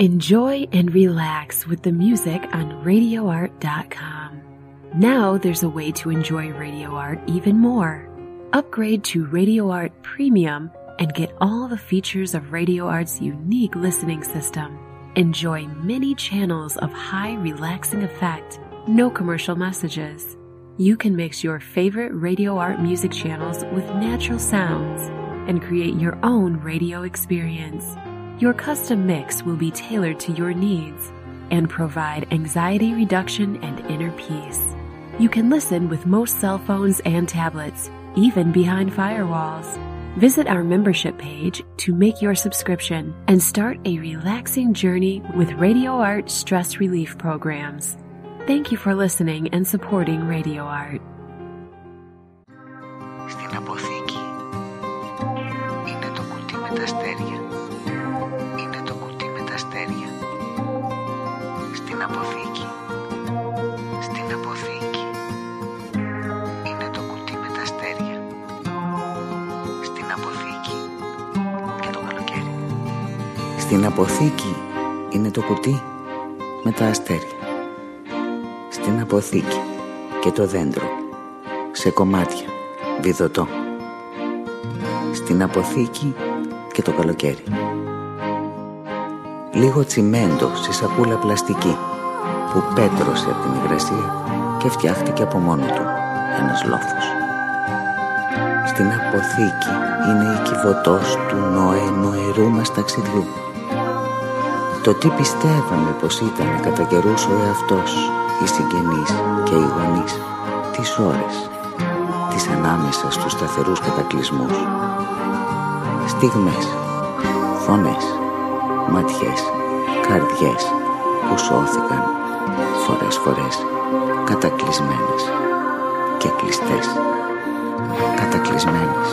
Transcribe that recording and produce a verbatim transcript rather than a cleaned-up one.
Enjoy and relax with the music on radio art dot com. Now there's a way to enjoy Radio Art even more. Upgrade to Radio Art Premium and get all the features of Radio Art's unique listening system. Enjoy many channels of high relaxing effect, no commercial messages. You can mix your favorite Radio Art music channels with natural sounds and create your own radio experience. Your custom mix will be tailored to your needs and provide anxiety reduction and inner peace. You can listen with most cell phones and tablets, even behind firewalls. Visit our membership page to make your subscription and start a relaxing journey with Radio Art stress relief programs. Thank you for listening and supporting Radio Art. Στην αποθήκη είναι το κουτί με τα αστέρια. Είναι το κουτί με τα αστέρια. Στην αποθήκη. Στην αποθήκη. Είναι το κουτί με τα αστέρια. Στην αποθήκη και το καλοκαίρι. Στην αποθήκη είναι το κουτί με τα αστέρια. Στην αποθήκη και το δέντρο σε κομμάτια βιδωτό. Στην αποθήκη και το καλοκαίρι. Λίγο τσιμέντο στη σακούλα πλαστική που πέτρωσε από την υγρασία και φτιάχτηκε από μόνο του ένας λόφος. Στην αποθήκη είναι η κυβωτός του νοε νοερού μας ταξιδιού. Το τι πιστεύαμε πως ήταν κατά καιρούς ο εαυτός, οι συγγενείς και οι γονείς, τις ώρες, τις ανάμεσα στους σταθερούς κατακλυσμούς. Στιγμές, φωνές, ματιές, καρδιές που σώθηκαν φορές φορές κατακλυσμένες και κλειστές. Κατακλυσμένες